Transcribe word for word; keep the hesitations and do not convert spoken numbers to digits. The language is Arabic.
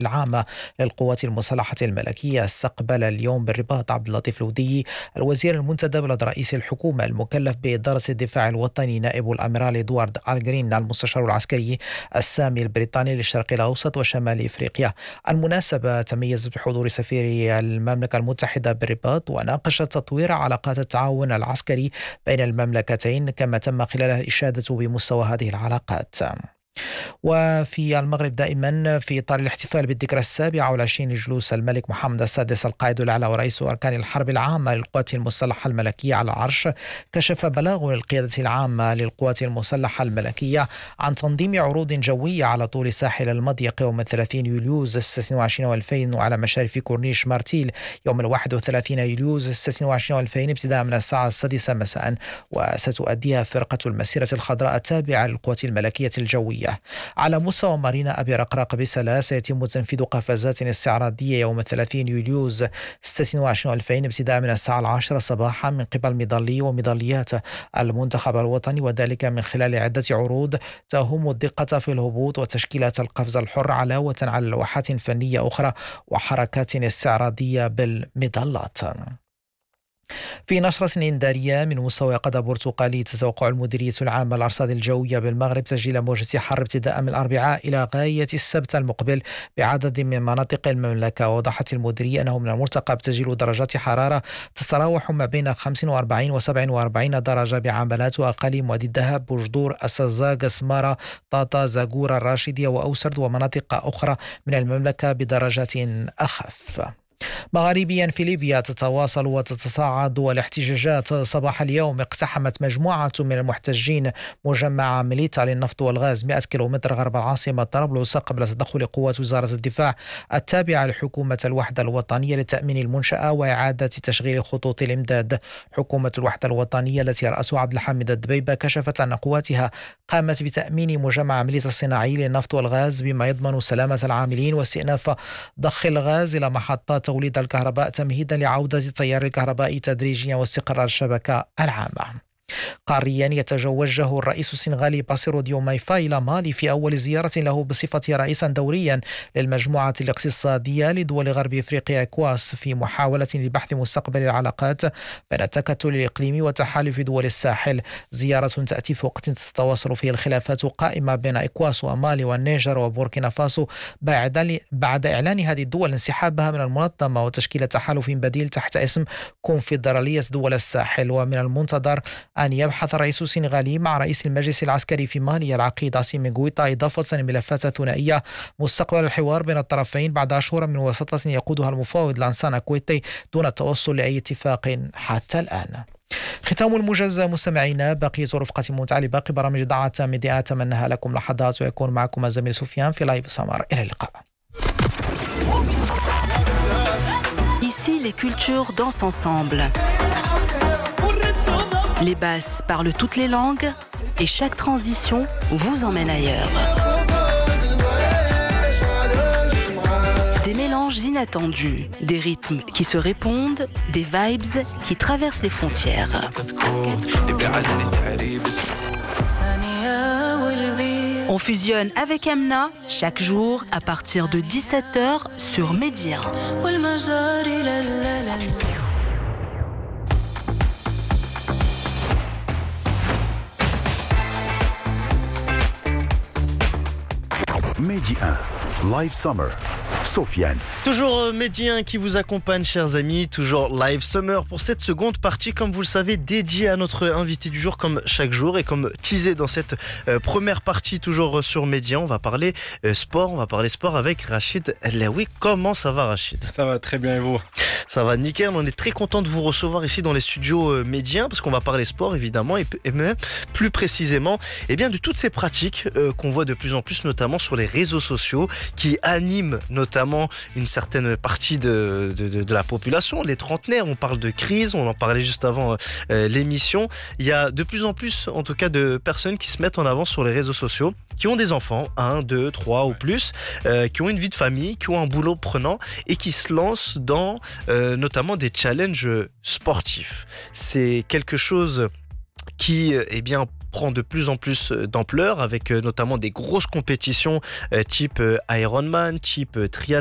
العامة للقوات المسلحة الملكية استقبل اليوم بالرباط عبد اللطيف الودي الوزير المنتدب لدى رئيس الحكومة المكلف بإدارة الدفاع الوطني نائب الأميرال إدوارد ألغرين المستشار العسكري السامي البريطاني للشرق الأوسط وشمال إفريقيا. المناسبة تميزت بحضور سفير المملكة المتحدة بالرباط وناقشت تطوير علاقات التعاون العسكري بين المملكتين كما تم خلالها الإشادة بمستوى هذه العلاقات. وفي المغرب دائما في إطار الاحتفال بالذكرى السابعة والعشرين لجلوس الملك محمد السادس القائد الأعلى ورئيس أركان الحرب العامة للقوات المسلحة الملكية على العرش، كشف بلاغ للقيادة العامة للقوات المسلحة الملكية عن تنظيم عروض جوية على طول ساحل المضيق يوم ثلاثين يوليوز ستة وعشرين وألفين وعلى مشارف كورنيش مارتيل يوم الواحد وثلاثين يوليوز ستة وعشرين وألفين ابتداء من الساعة السادسة مساء، وستؤديها فرقة المسيرة الخضراء التابعة للقوات الملكية الجوية. على مستوى مارينا أبي رقراق بسلا سيتم تنفيذ قفزات استعراضية يوم ثلاثين يوليوز ستة وعشرين ألفين ابتداء من الساعة العاشرة صباحا من قبل مظلي ومظليات المنتخب الوطني، وذلك من خلال عدة عروض تهم الدقة في الهبوط وتشكيلات القفز الحر علاوة على لوحات فنية أخرى وحركات استعراضية بالمظلات. في نشرة إنذارية من مستوى قضاء برتقالي، تتوقع المديرية العامة للأرصاد الجوية بالمغرب تسجيل موجة حر ابتداء من الأربعاء إلى غاية السبت المقبل بعدد من مناطق المملكة. ووضحت المديرية أنه من المرتقب تسجيل درجات حرارة تتراوح ما بين خمسة وأربعين و سبعة وأربعين درجة بعملات وأقاليم وادي الذهب، بوجدور، السزاق، سمارة، طاطا، زاغورة، الراشدية وأوسرد ومناطق أخرى من المملكة بدرجات أخف. مغاربيا في ليبيا، تتواصل وتتصاعد الاحتجاجات. صباح اليوم اقتحمت مجموعة من المحتجين مجمع ميليتا للنفط والغاز مئة كيلومتر غرب العاصمة طرابلس قبل تدخل قوات وزارة الدفاع التابعة لحكومة الوحدة الوطنية لتأمين المنشأة وإعادة تشغيل خطوط الإمداد. حكومة الوحدة الوطنية التي يرأسها عبد الحميد الدبيبة كشفت أن قواتها قامت بتأمين مجمع ميليتا الصناعي للنفط والغاز بما يضمن سلامة العاملين واستئناف ضخ الغاز إلى محطات توليد الكهرباء تمهيدا لعودة التيار الكهربائي تدريجيا واستقرار الشبكة العامة. قاريا، يتوجه الرئيس السنغالي باسيرو ديوماي فاي إلى مالي في أول زيارة له بصفته رئيسا دوريا للمجموعة الاقتصادية لدول غرب إفريقيا إكواس في محاولة لبحث مستقبل العلاقات بين التكتل الإقليمي وتحالف دول الساحل. زيارة تأتي في وقت تتواصل فيه الخلافات قائمة بين إكواس ومالي والنيجر وبوركينا فاسو بعد إعلان هذه الدول انسحابها من المنظمة وتشكيل تحالف بديل تحت اسم كونفدرالية دول الساحل. ومن المنتظر أن يبحث الرئيس السنغالي مع رئيس المجلس العسكري في مالي العقيد عاصيمي غويتا إضافة لملفات ثنائية مستقبل الحوار بين الطرفين بعد أشهر من وساطة يقودها المفاوض لانسانا كويتي دون التوصل لأي اتفاق حتى الآن. ختام الموجز مستمعينا، بقية رفقة ممتعة لباقي برامج ضاعة ميديا أتمنىها لكم لحظات، ويكون معكم الزميل سفيان في لايف سمر. إلى اللقاء. Ici, les cultures dansent ensemble. Les basses parlent toutes les langues et chaque transition vous emmène ailleurs. Des mélanges inattendus, des rythmes qui se répondent, des vibes qui traversent les frontières. On fusionne avec Amna chaque jour à partir de dix-sept heures sur Média. Mehdi un, Live Summer. Sofiane. Toujours Mehdi un qui vous accompagne, chers amis, toujours Live Summer pour cette seconde partie, comme vous le savez, dédiée à notre invité du jour, comme chaque jour, et comme teasé dans cette euh, première partie, toujours sur Mehdi un, on va parler euh, sport, on va parler sport avec Rachid Laoui. Comment ça va, Rachid? Ça va très bien, et vous? Ça va nickel, on est très content de vous recevoir ici dans les studios euh, Mehdi un, parce qu'on va parler sport évidemment, et, et même plus précisément eh bien, de toutes ces pratiques euh, qu'on voit de plus en plus, notamment sur les réseaux sociaux, qui animent notamment une certaine partie de, de, de, de la population, les trentenaires. On parle de crise, on en parlait juste avant euh, l'émission. Il y a de plus en plus, en tout cas, de personnes qui se mettent en avant sur les réseaux sociaux, qui ont des enfants, un, deux, trois ou plus, euh, qui ont une vie de famille, qui ont un boulot prenant et qui se lancent dans euh, notamment des challenges sportifs. C'est quelque chose qui, eh bien, prend de plus en plus d'ampleur avec notamment des grosses compétitions type Ironman, type triathlon.